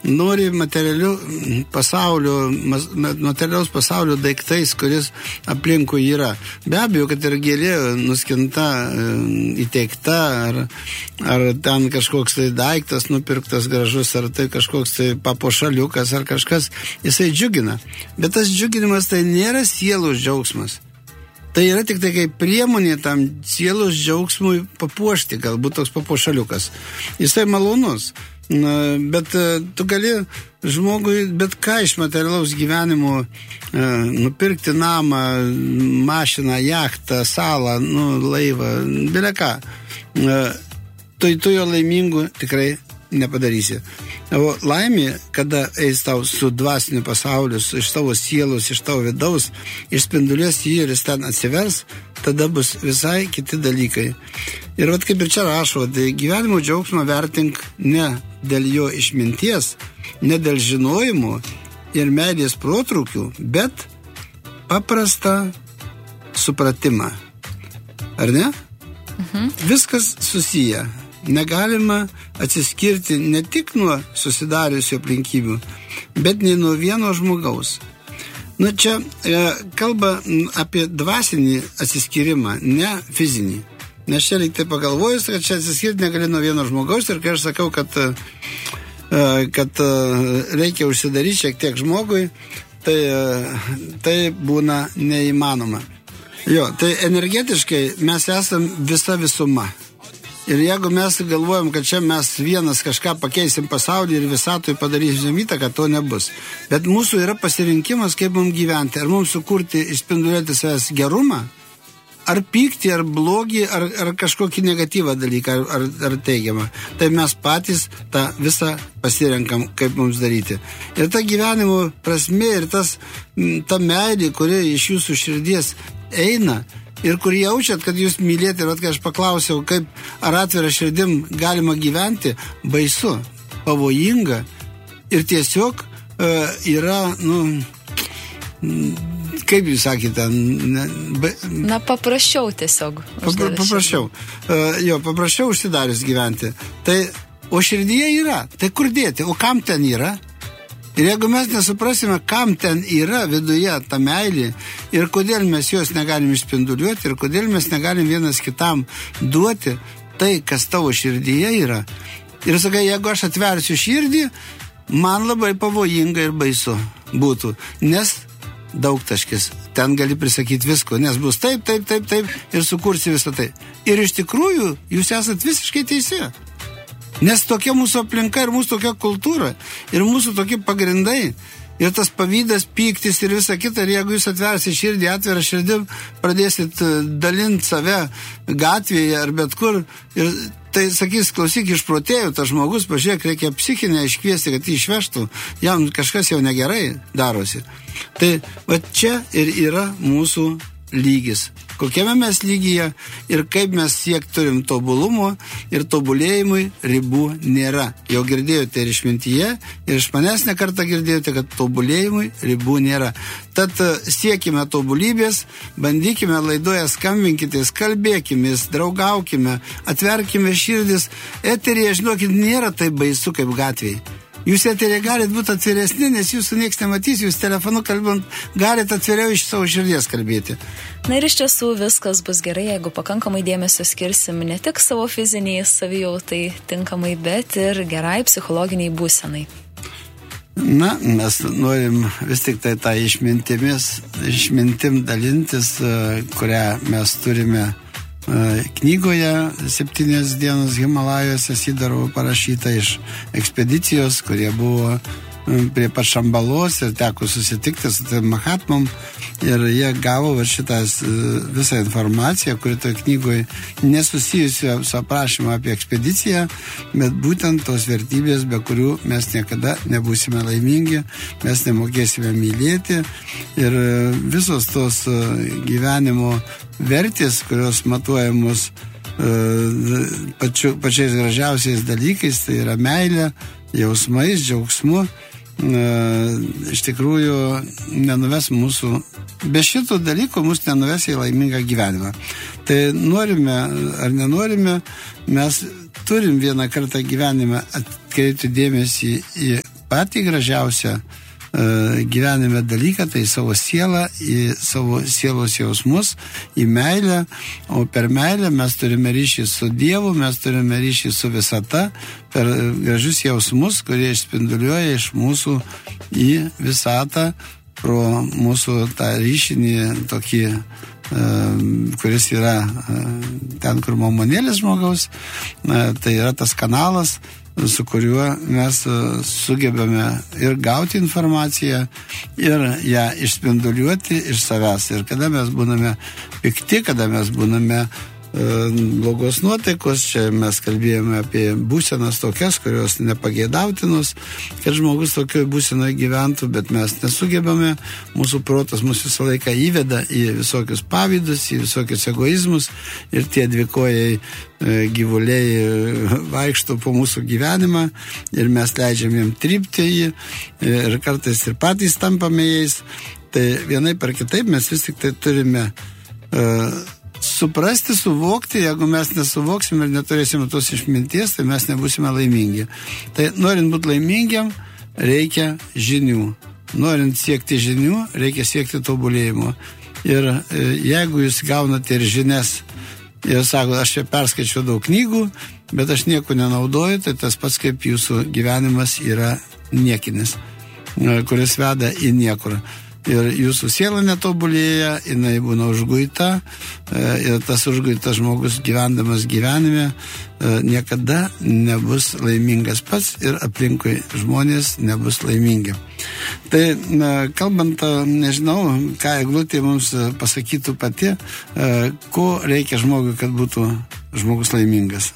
nori materialiaus pasaulio daiktais, kuris aplinkui yra. Be abejo, kad ir gėlė nuskinta, įteikta, ar ten kažkoks tai daiktas nupirktas gražus, ar tai kažkoks tai papuošaliukas, ar kažkas, jisai džiugina. Bet tas džiuginimas tai nėra sielos džiaugsmas. Tai yra tik tai kaip priemonė tam sielos džiaugsmui papuošti, galbūt toks papuošaliukas. Jisai malonus. Bet tu gali žmogui bet ką iš materialaus gyvenimo nupirkti namą, mašiną, jachtą, salą, laivą, bile ką. Tu jo laimingų tikrai nepadarysi. O laimė, kada eis tau su dvasiniu pasauliu, iš tavo sielos, iš tavo vidaus, išspindulies jį ir jis ten atsivers, tada bus visai kiti dalykai. Ir vat kaip ir čia rašo, tai gyvenimo džiaugsmą vertink ne dėl jo išminties, ne dėl žinojimo ir meilės protrūkių, bet paprastą supratimą. Ar ne? Viskas susiję. Negalima atsiskirti ne tik nuo susidariusių aplinkybių, bet nei nuo vieno žmogaus. Čia kalba apie dvasinį atsiskyrimą, ne fizinį. Nes čia reikia pagalvojus, kad čia atsiskirti negali nuo vieno žmogaus ir kai aš sakau, kad reikia užsidaryti šiek tiek žmogui, tai būna neįmanoma. Tai energetiškai mes esam visa visuma. Ir jeigu mes galvojam, kad čia mes vienas kažką pakeisim pasaulį ir visatoj padarysim įtaką, to nebus. Bet mūsų yra pasirinkimas, kaip mums gyventi. Ar mums sukurti, išspinduliuoti savęs gerumą, ar pyktį, ar blogį, ar kažkokį negatyvą dalyką, ar teigiamą. Tai mes patys tą visą pasirenkam, kaip mums daryti. Ir ta gyvenimo prasmė ir ta meilė, kuri iš jūsų širdies eina, ir kur jaučiat, kad jūs mylėti, ir kai aš paklausiau, kaip ar atvira širdim galima gyventi, baisu, pavojinga ir tiesiog yra, kaip jūs sakėte, paprasčiau tiesiog. Paprasčiau. Paprasčiau užsidarius gyventi. O širdyje yra, tai kur dėti, o kam ten yra? Ir jeigu mes nesuprasime, kam ten yra viduje ta meilė ir kodėl mes jos negalim išspinduliuoti ir kodėl mes negalim vienas kitam duoti tai, kas tavo širdyje yra. Ir sakai, jeigu aš atversiu širdį, man labai pavojinga ir baisu būtų, nes daug taškis. Ten gali prisakyti visko, nes bus taip ir sukursi visą tai. Ir iš tikrųjų jūs esat visiškai teisi. Nes tokia mūsų aplinka ir mūsų tokia kultūra ir mūsų tokie pagrindai ir tas pavydas, pyktis ir visa kita. Ir jeigu jūs atversite širdį, atvirą širdim, pradėsit dalinti save gatvėje ar bet kur, ir tai sakys, klausyk, išprotėjau, tas žmogus, pažiūrėk, reikia psichinę iškviesti, kad jį išvežtų, jam kažkas jau negerai darosi. Tai va čia ir yra mūsų lygis. Kokiame mes lygyje ir kaip mes turim tobulumo ir tobulėjimui ribų nėra. Jau girdėjote ir išmintyje, ir iš manęs ne kartą girdėjote, kad tobulėjimui ribų nėra. Tad siekime tobulybės, bandykime laidoje, skambinkitės, kalbėkimės, draugaukime, atverkime širdis. Eterėje, žinokit, nėra taip baisu kaip gatvėje. Jūs eterėje galite būti atviresni, nes jūsų nieks nematys, jūs telefonu kalbant galite atviriau iš savo širdies kalbėti. Na ir iš tiesų viskas bus gerai, jeigu pakankamai dėmesio skirsim ne tik savo fiziniai savijautai tinkamai, bet ir gerai psichologiniai būsenai. Mes norim vis tik tai tą išmintim dalintis, kurią mes turime knygoje 7 dienos Himalajuose Sidaro parašyta iš ekspedicijos, kurie buvo prie pat Šambalos ir teko susitikti su tai Mahatmom ir jie gavo visą informaciją, kuri toje knygoje nesusijusi su aprašymu apie ekspediciją, bet būtent tos vertybės, be kurių mes niekada nebūsime laimingi, mes nemokėsime mylėti ir visos tos gyvenimo vertės, kurios matuojamos pačiais gražiausiais dalykais, tai yra meilė, jausmais, džiaugsmu, iš tikrųjų nenuves mūsų, be šitų dalykų mūsų nenuves į laimingą gyvenimą. Tai norime ar nenorime, mes turim vieną kartą gyvenime atkreipti dėmesį į patį gražiausią gyvenime dalyką, tai savo sielą, į savo sielos jausmus, į meilę, o per meilę mes turime ryšį su Dievu, mes turime ryšį su visata, per gražius jausmus, kurie išspinduliuoja iš mūsų į visatą, pro mūsų tą ryšinį tokį, kuris yra ten, kur mamonėlis žmogaus, tai yra tas kanalas, su kuriuo mes sugebame ir gauti informaciją, ir ją išspinduliuoti iš savęs. Ir kada mes būname pikti, kada mes būname blogos nuotaikos, čia mes kalbėjome apie būsenas tokias, kurios nepageidautinos, kad žmogus tokioje būsenoje gyventų, bet mes nesugebame, mūsų protas mus visą laiką įveda į visokius pavydus, į visokius egoizmus ir tie dvikojai gyvuliai vaikšto po mūsų gyvenimą ir mes leidžiam jiem trypti jį ir kartais ir patys tampame jais. Tai vienaip ar kitaip mes vis tik tai turime suprasti, suvokti, jeigu mes nesuvoksime ir neturėsime tos išminties, tai mes nebūsime laimingi. Tai norint būti laimingiam, reikia žinių. Norint siekti žinių, reikia siekti tobulėjimo. Ir jeigu jūs gaunate ir žinias, ir sako, aš čia perskaičiau daug knygų, bet aš nieko nenaudoju, tai tas pats kaip jūsų gyvenimas yra niekinis, kuris veda į niekur. Ir jūsų siela netobulėja, jinai būna užguita, ir tas užguitas žmogus gyvendamas gyvenime niekada nebus laimingas pats ir aplinkui žmonės nebus laimingi. Tai kalbant, nežinau, ką Eglutė mums pasakytų pati, ko reikia žmogui, kad būtų žmogus laimingas.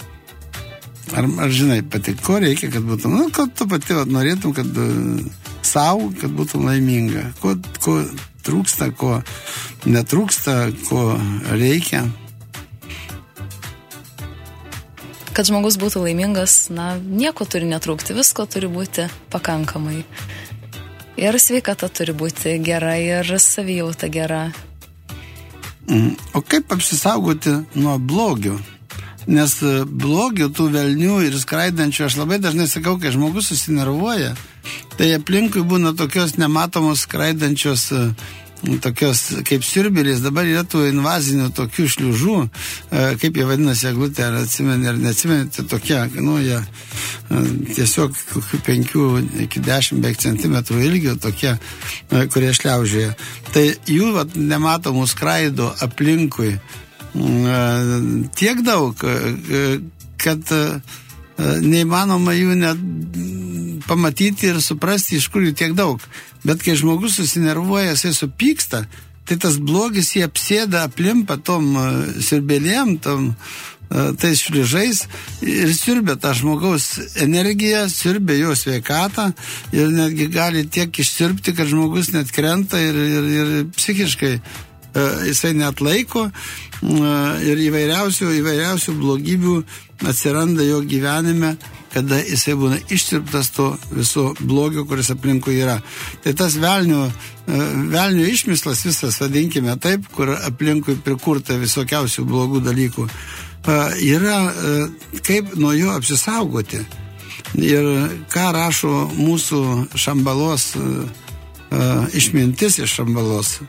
Ar žinai pati, ko reikia, kad būtų, kad tu pati norėtum, kad savo, kad būtų laiminga. Ko trūksta, ko netrūksta, ko reikia. Kad žmogus būtų laimingas, nieko turi netrūkti, visko turi būti pakankamai. Ir sveikata turi būti gera, ir savijauta gera. O kaip apsisaugoti nuo blogio? Nes blogių, tų velnių ir skraidančių, aš labai dažnai sakau, kai žmogus susinervuoja, tai aplinkui būna tokios nematomos skraidančios, tokios kaip siurbėlės, dabar yra tų invazinių tokių šliužų, kaip jie vadinasi, Eglutė, ar atsimeni, ar neatsimeni, tai tokie, jie tiesiog 5 iki 10 beveik centimetrų ilgio, tokie, kurie šliaužioja. Tai jų nematomų skraido aplinkui tiek daug, kad neįmanoma jų net pamatyti ir suprasti, iš kur jų tiek daug. Bet kai žmogus susinervuoja, jisai supyksta, tai tas blogis jį apsėda, aplimpa tom siurbėlėm, tais šliužais ir siurbė tą žmogaus energiją, siurbė jo sveikatą ir netgi gali tiek išsiurbti, kad žmogus net krenta ir psichiškai jisai net laiko ir įvairiausių blogybių atsiranda jo gyvenime, kada jisai būna ištirptas to viso blogio, kuris aplinkui yra. Tai tas velnio išmislas visas, vadinkime taip, kur aplinkui prikurta visokiausių blogų dalykų, yra kaip nuo jo apsisaugoti. Ir ką rašo mūsų Šambalos išmintis iš Šambalos.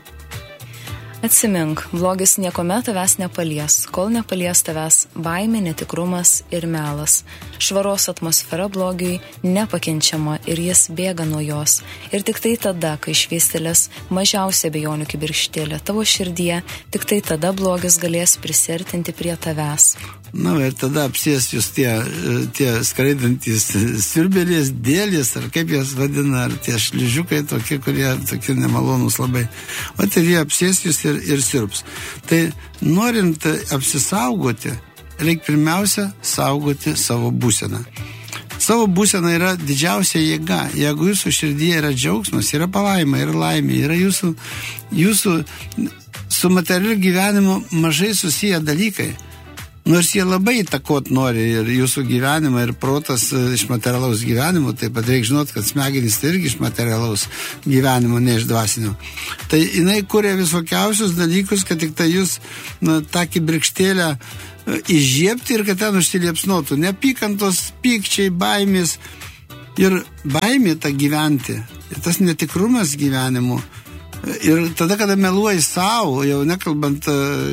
Atsimink, blogis niekuomet tavęs nepalies, kol nepalies tavęs baimė, netikrumas ir melas. Švaros atmosfera blogiui nepakenčiama ir jis bėga nuo jos. Ir tik tai tada, kai švystelės mažiausia abejonių kibirkštėlė tavo širdyje, tik tai tada blogis galės prisertinti prie tavęs. Ir tada apsės jūs tie skraidantys siurbėlės, dėlės, ar kaip jas vadina, ar tie šližiukai tokie, kurie tokie nemalonus labai. O tai jie apsės jūs ir siurbs. Tai norint apsisaugoti, reikia pirmiausia saugoti savo būseną. Savo būsena yra didžiausia jėga. Jeigu jūsų širdyje yra džiaugsmas, yra palaima, yra laimė, yra jūsų su materialiu gyvenimu mažai susiję dalykai. Nors jie labai įtakot nori ir jūsų gyvenimą, ir protas iš materialaus gyvenimo, taip pat reikia žinot, kad smegenys tai irgi iš materialaus gyvenimo, ne iš dvasinio. Tai jinai kuria visokiausius dalykus, kad tik tai jūs tą kibirkštėlę įžiebti ir kad ten užsiliepsnotų. Nepykantos, pykčiai, baimės Ir baimė ta gyventi, ir tas netikrumas gyvenimu. Ir tada, kada meluoji savo, jau nekalbant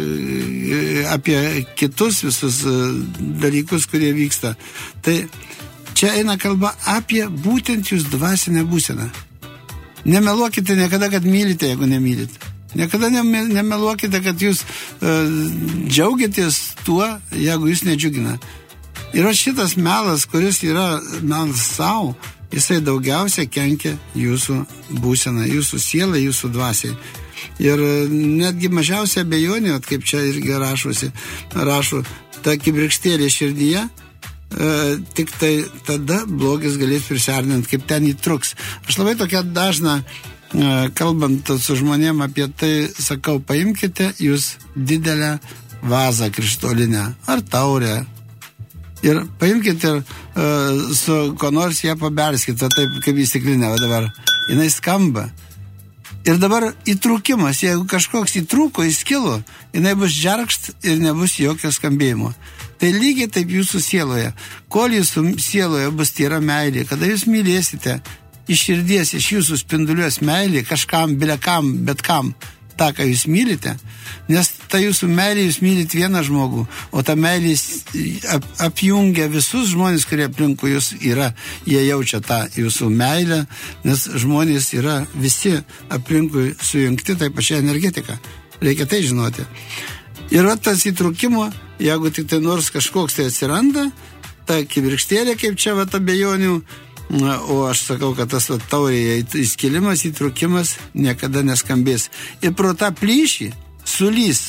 apie kitus visus dalykus, kurie vyksta, tai čia eina kalba apie būtent jūs dvasinę būseną. Nemeluokite niekada, kad mylite, jeigu nemylite. Niekada nemeluokite, kad jūs džiaugiatės tuo, jeigu jūs nedžiugina. Ir šitas melas, kuris yra melas savo, jisai daugiausia kenkia jūsų būseną, jūsų sielai, jūsų dvasiai. Ir netgi mažiausia abejonė, kaip čia irgi rašo, ta kibirkštėlė širdyje, tik tai tada blogis galės prisarninti, kaip ten įtruks. Aš labai tokia dažna, kalbant su žmonėm apie tai, sakau, paimkite jūs didelę vazą krištolinę ar taurę ir paimkite ir su ko nors ją paberskite, taip kaip į stiklinę, va dabar, jinai skamba. Ir dabar įtrūkimas, jeigu kažkoks įtrūko, įskilo, jinai bus džerkšt ir nebus jokio skambėjimo. Tai lygiai taip jūsų sieloje. Kol jūsų sieloje bus tyra meilė, kada jūs mylėsite iš širdies, iš jūsų spinduliuos meilė, kažkam, bilekam, bet kam, tą, ką jūs mylite, nes ta jūsų meilė, jūs mylite vieną žmogų, o ta meilė apjungia visus žmonės, kurie aplinkui jūs yra, jie jaučia tą jūsų meilę, nes žmonės yra visi aplinkui sujungti tai pačią energetiką. Reikia tai žinoti. Ir tas įtrūkimo, jeigu tik tai nors kažkoks tai atsiranda, ta kibirkštėlė, kaip čia vat abejonių, o aš sakau, kad tas taurėje įskilimas, įtrūkimas niekada neskambės. Ir pro tą plyšį sulys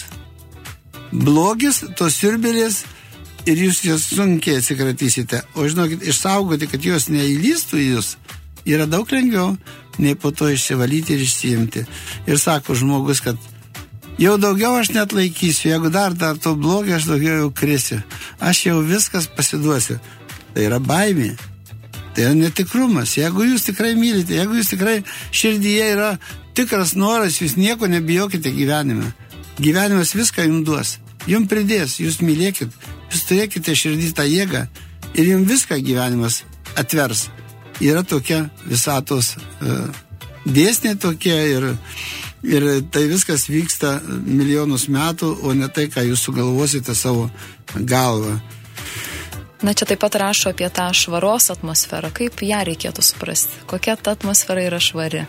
blogis, tos siurbėlės, ir jūs jas sunkiai atsikratysite. O žinokit, išsaugoti, kad jos neįlystų jūs, yra daug lengviau, nei po to išsivalyti ir išsiimti. Ir sako žmogus, kad jau daugiau aš net laikysiu, jeigu dar to blogio, aš daugiau jau krisiu. Aš jau viskas pasiduosiu. Tai yra baimė. Tai yra netikrumas. Jeigu jūs tikrai mylite, jeigu jūs tikrai širdyje yra tikras noras, jūs nieko nebijokite gyvenime. Gyvenimas viską jums duos. Jums pridės, jūs mylėkit, jūs turėkite širdį tą jėgą ir jums viską gyvenimas atvers. Yra tokia visatos dėsnė tokia ir tai viskas vyksta milijonus metų, o ne tai, ką jūs sugalvosite savo galvą. Na, čia taip pat rašo apie tą švaros atmosferą. Kaip ją reikėtų suprasti? Kokia ta atmosfera yra švari?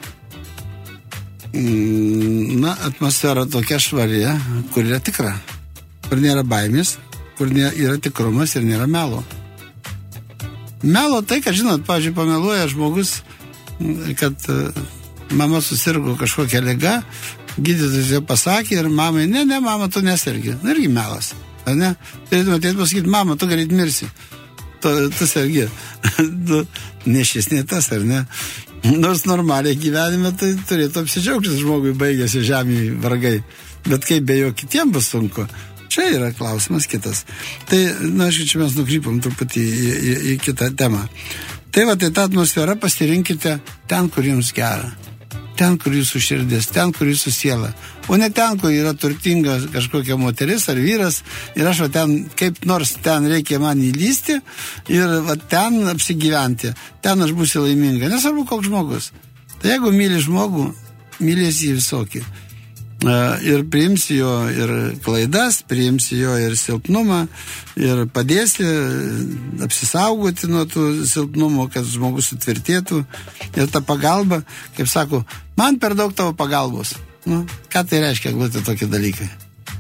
Na, atmosfera tokia švari, kur yra tikra. Kur nėra baimės, kur yra tikrumas ir nėra melo. Melo tai, kad, žinot, pavyzdžiui, pameluoja žmogus, kad mama susirgo kažkokią ligą, gydytojas jau pasakė ir mamai, ne, mama, tu nesergi. Na, irgi melas. Ne? Turėtume pasakyti, mama, tu greit mirsi. Tu sergi. Ne šis, ne tas, ar ne? Nors normaliai gyvenime tai turėtų apsidžiaugti žmogui baigėsi žemėje vargai. Bet kaip be jo kitiem bus sunku. Čia yra klausimas kitas. Tai, na, aišku, čia mes nukrypom truputį į kitą temą. Tai va, tai tą atmosferą pasirinkite ten, kur jums gera. Ten, kur jūsų širdis, ten, kur jūsų siela. O ne ten, kur yra turtinga kažkokia moteris ar vyras ir aš va ten, kaip nors ten reikia man įlysti ir va ten apsigyventi. Ten aš būsiu laiminga. Nesvarbu, koks žmogus. Tai jeigu myli žmogų, mylėsi jį visokį. Ir priimsi jo ir klaidas, priimsi jo ir silpnumą ir padėsi apsisaugoti nuo tų silpnumo, kad žmogus sutvirtėtų. Ir ta pagalba, kaip sako, man per daug tavo pagalbos. Nu, ką tai reiškia, glūti tokie dalykai?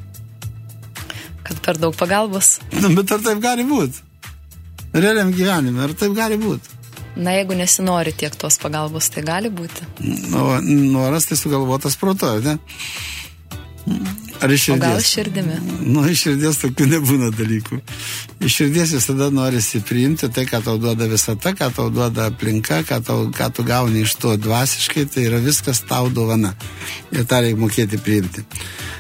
Kad per daug pagalbos? Nu, bet ar taip gali būti? Realiam gyvenime, ar taip gali būti? Na, jeigu nesinori tiek tos pagalbos, tai gali būti. Noras tai sugalvotas proto, ne? Ar iš širdies? O gal širdimi? Nu, iš širdies tokių nebūna dalykų. Iš širdies visada norisi priimti tai, ką tau duoda visata, ką tau duoda aplinka, ką tu gauni iš to dvasiškai, tai yra viskas tau dovana. Ir tą reikia mokėti priimti.